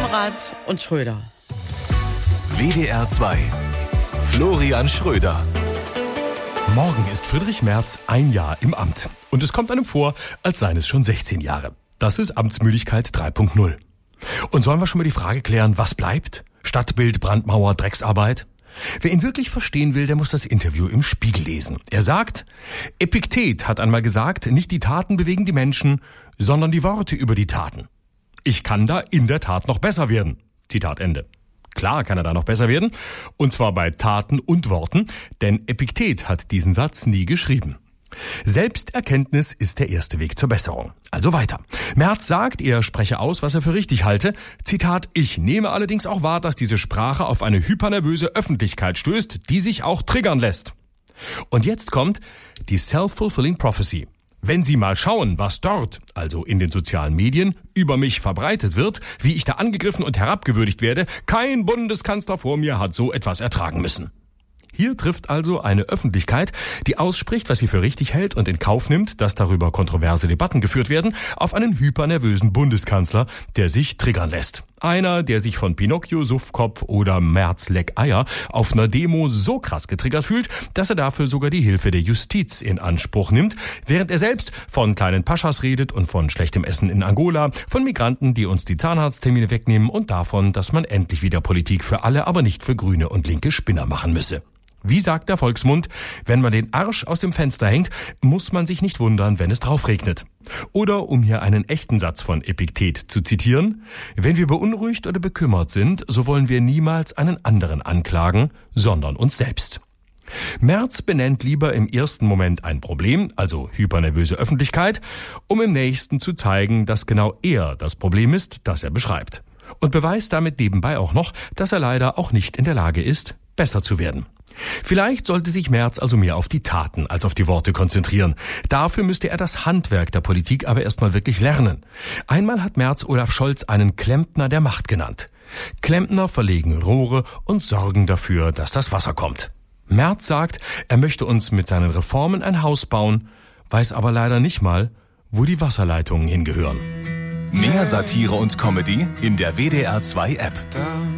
Konrad und Schröder. WDR 2. Florian Schröder. Morgen ist Friedrich Merz ein Jahr im Amt. Und es kommt einem vor, als seien es schon 16 Jahre. Das ist Amtsmüdigkeit 3.0. Und sollen wir schon mal die Frage klären, was bleibt? Stadtbild, Brandmauer, Drecksarbeit? Wer ihn wirklich verstehen will, der muss das Interview im Spiegel lesen. Er sagt, Epiktet hat einmal gesagt, nicht die Taten bewegen die Menschen, sondern die Worte über die Taten. Ich kann da in der Tat noch besser werden. Zitat Ende. Klar kann er da noch besser werden, und zwar bei Taten und Worten, denn Epiktet hat diesen Satz nie geschrieben. Selbsterkenntnis ist der erste Weg zur Besserung. Also weiter. Merz sagt, er spreche aus, was er für richtig halte. Zitat, ich nehme allerdings auch wahr, dass diese Sprache auf eine hypernervöse Öffentlichkeit stößt, die sich auch triggern lässt. Und jetzt kommt die Self-Fulfilling Prophecy. Wenn Sie mal schauen, was dort, also in den sozialen Medien, über mich verbreitet wird, wie ich da angegriffen und herabgewürdigt werde, kein Bundeskanzler vor mir hat so etwas ertragen müssen. Hier trifft also eine Öffentlichkeit, die ausspricht, was sie für richtig hält und in Kauf nimmt, dass darüber kontroverse Debatten geführt werden, auf einen hypernervösen Bundeskanzler, der sich triggern lässt. Einer, der sich von Pinocchio, Suffkopf oder Merz Leck Eier auf einer Demo so krass getriggert fühlt, dass er dafür sogar die Hilfe der Justiz in Anspruch nimmt, während er selbst von kleinen Paschas redet und von schlechtem Essen in Angola, von Migranten, die uns die Zahnarzttermine wegnehmen und davon, dass man endlich wieder Politik für alle, aber nicht für grüne und linke Spinner machen müsse. Wie sagt der Volksmund, wenn man den Arsch aus dem Fenster hängt, muss man sich nicht wundern, wenn es drauf regnet. Oder, um hier einen echten Satz von Epiktet zu zitieren, wenn wir beunruhigt oder bekümmert sind, so wollen wir niemals einen anderen anklagen, sondern uns selbst. Merz benennt lieber im ersten Moment ein Problem, also hypernervöse Öffentlichkeit, um im nächsten zu zeigen, dass genau er das Problem ist, das er beschreibt. Und beweist damit nebenbei auch noch, dass er leider auch nicht in der Lage ist, besser zu werden. Vielleicht sollte sich Merz also mehr auf die Taten als auf die Worte konzentrieren. Dafür müsste er das Handwerk der Politik aber erstmal wirklich lernen. Einmal hat Merz Olaf Scholz einen Klempner der Macht genannt. Klempner verlegen Rohre und sorgen dafür, dass das Wasser kommt. Merz sagt, er möchte uns mit seinen Reformen ein Haus bauen, weiß aber leider nicht mal, wo die Wasserleitungen hingehören. Mehr Satire und Comedy in der WDR 2 App.